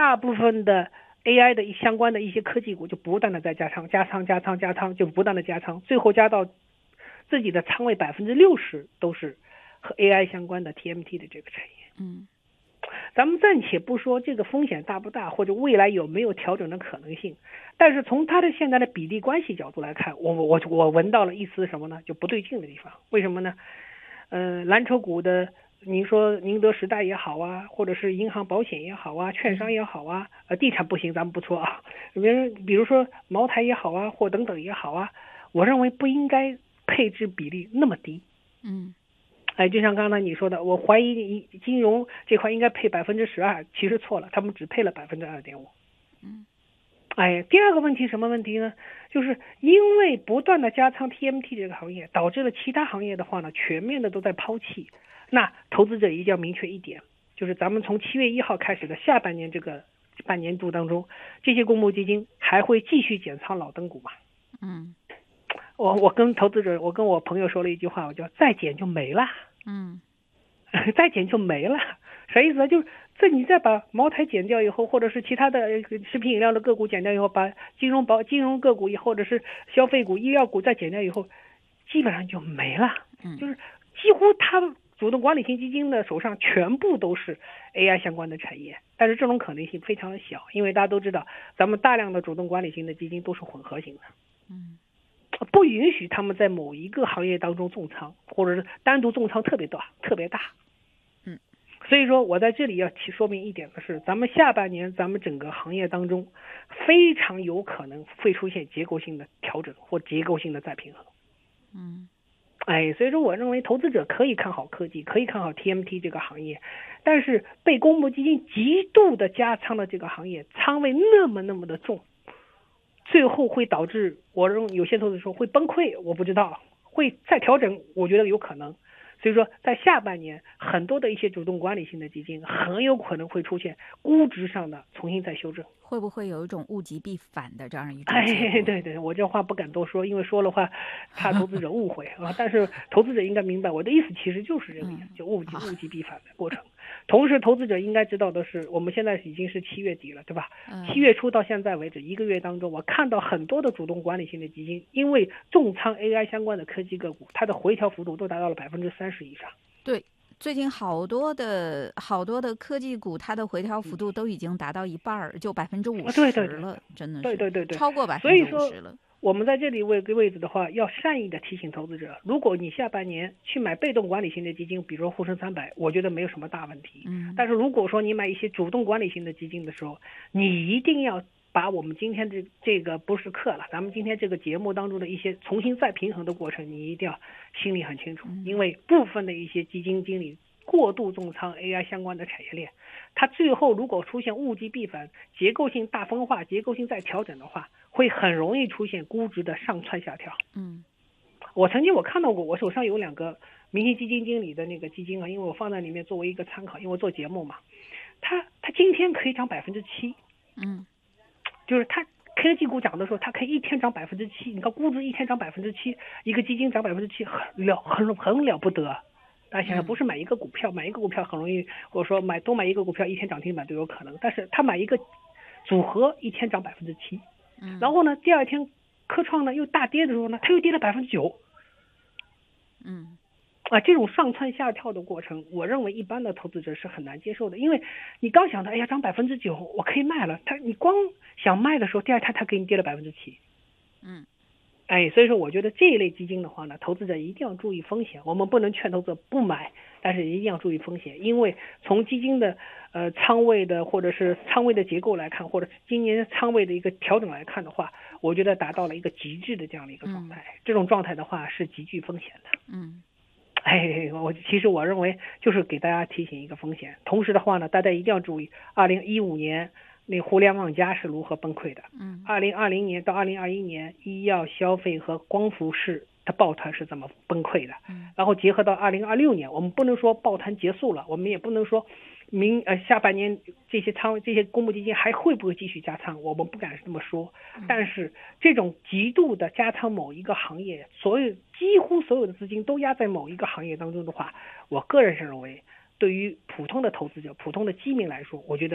大部分的 AI 的相关的一些科技股就不断的在加仓，就不断的加仓，最后加到自己的仓位60%都是和 AI 相关的 TMT 的这个产业。咱们暂且不说这个风险大不大，或者未来有没有调整的可能性，但是从它的现在的比例关系角度来看，我闻到了一丝什么呢？就不对劲的地方。为什么呢？蓝筹股的，您说宁德时代也好啊，或者是银行保险也好啊，券商也好啊，地产不行，咱们不说啊，比如说茅台也好啊，或等等也好啊，我认为不应该配置比例那么低。就像刚才你说的，我怀疑金融这块应该配12%，其实错了，他们只配了2.5%。第二个问题什么问题呢？就是因为不断的加仓 TMT 这个行业，导致了其他行业的话呢，全面的都在抛弃。那投资者一定要明确一点，就是咱们从7月1号开始的下半年这个半年度当中，这些公募基金还会继续减仓老登股吗？我跟投资者，我跟我朋友说了一句话，我叫再减就没了。再减就没了，啥意思呢？就是你再把茅台减掉以后，或者是其他的食品饮料的个股减掉以后，把金融个股或者是消费股、医药股再减掉以后，基本上就没了。就是几乎他主动管理型基金的手上全部都是 AI 相关的产业，但是这种可能性非常的小，因为大家都知道，咱们大量的主动管理型的基金都是混合型的。不允许他们在某一个行业当中重仓，或者是单独重仓特别大。所以说我在这里要说明一点的是，咱们下半年咱们整个行业当中非常有可能会出现结构性的调整或结构性的再平衡。所以说我认为投资者可以看好科技，可以看好 TMT 这个行业，但是被公募基金极度的加仓的这个行业，仓位那么的重，最后会导致我认为有些投资者说会崩溃，我不知道会再调整，我觉得有可能。所以说在下半年很多的一些主动管理型的基金很有可能会出现估值上的重新再修正。 会不会有一种物极必反的这样一种对，我这话不敢多说，因为说了话怕投资者误会但是投资者应该明白我的意思，其实就是这个意思，就物极必反的过程。同时投资者应该知道的是，我们现在已经是7月底了，对吧？7月初到现在为止1个月当中，我看到很多的主动管理型的基金因为重仓 AI 相关的科技个股，它的回调幅度都达到了30%以上。 对，最近好多的科技股，它的回调幅度都已经达到一半，就50%了，真的是对， 超过50%了。 所以说我们在这里位置的话，要善意的提醒投资者，如果你下半年去买被动管理型的基金，比如说沪深300，我觉得没有什么大问题。但是如果说你买一些主动管理型的基金的时候，你一定要把我们今天这个不是课了，咱们今天这个节目当中的一些重新再平衡的过程，你一定要心里很清楚。因为部分的一些基金经理过度重仓 AI 相关的产业链，它最后如果出现物极必反、结构性大分化、结构性再调整的话，会很容易出现估值的上蹿下跳。我曾经看到过，我手上有2个明星基金经理的那个基金因为我放在里面作为一个参考，因为我做节目嘛，它今天可以涨7%。就是它科技股涨的时候，它可以一天涨7%，你看估值一天涨7%，一个基金涨7%，很了不得。大家想想，不是买一个股票很容易，或者说多买一个股票一天涨停板都有可能，但是他买一个组合一天涨7%，然后呢，第二天科创呢又大跌的时候呢，它又跌了9%。这种上蹿下跳的过程，我认为一般的投资者是很难接受的，因为你刚想到涨9%，我可以卖了，你光想卖的时候，第二天它给你跌了7%。所以说我觉得这一类基金的话呢，投资者一定要注意风险。我们不能劝投资者不买，但是一定要注意风险，因为从基金的仓位的或者是仓位的结构来看，或者今年仓位的一个调整来看的话，我觉得达到了一个极致的这样的一个状态。这种状态的话是极具风险的。其实我认为就是给大家提醒一个风险，同时的话呢，大家一定要注意2015年那互联网加是如何崩溃的。2020年到2021年，医药、消费和光伏是它抱团是怎么崩溃的。然后结合到2026年，我们不能说抱团结束了，我们也不能说下半年这些公募基金还会不会继续加仓，我们不敢这么说。但是这种极度的加仓某一个行业，几乎所有的资金都压在某一个行业当中的话，我个人是认为对于普通的投资者、普通的基民来说，我觉得